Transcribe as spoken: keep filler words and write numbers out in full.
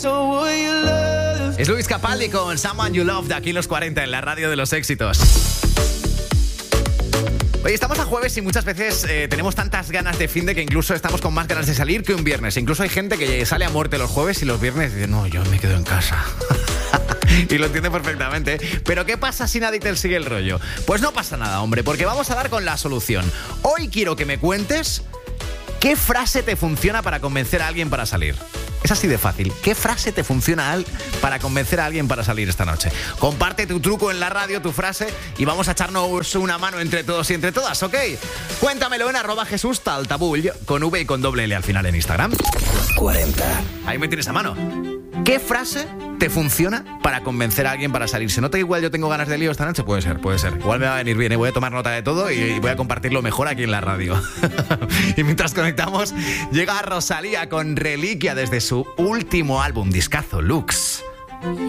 Es Luis Capaldi con Someone You Love, de aquí los cuarenta en la radio de los éxitos. Oye, estamos a jueves y muchas veces eh, tenemos tantas ganas de finde que incluso estamos con más ganas de salir que un viernes. Incluso hay gente que sale a muerte los jueves y los viernes dice, no, yo me quedo en casa. Y lo entiende perfectamente. Pero ¿qué pasa si nadie te sigue el rollo? Pues no pasa nada, hombre, porque vamos a dar con la solución. Hoy quiero que me cuentes qué frase te funciona para convencer a alguien para salir. Es así de fácil. ¿Qué frase te funciona al para convencer a alguien para salir esta noche? Comparte tu truco en la radio, tu frase, y vamos a echarnos una mano entre todos y entre todas, ¿ok? Cuéntamelo en arroba Jesús Taltabull, con V y con doble L al final en Instagram. cuarenta. Ahí me tienes a mano. ¿Qué frase te funciona para convencer a alguien para salir? ¿Se nota igual yo tengo ganas de lío esta noche? Puede ser, puede ser. Igual me va a venir bien, ¿eh? Voy a tomar nota de todo y voy a compartirlo mejor aquí en la radio. Y mientras conectamos, llega Rosalía con Reliquia desde su último álbum, discazo, Lux.